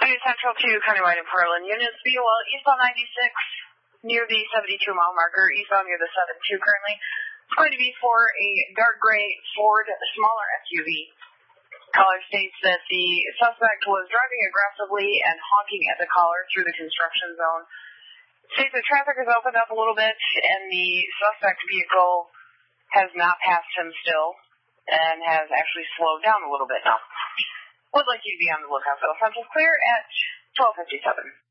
City Central to Countrywide and Pearland. Units BOL eastbound 96 near the 72-mile marker, eastbound near the 72 currently. It's going to be for a dark gray Ford smaller SUV. Caller states that the suspect was driving aggressively and honking at the caller through the construction zone. States that traffic has opened up a little bit and the suspect vehicle has not passed him still and has actually slowed down a little bit now. Would like you to be on the lookout though. Central's clear at 12:57.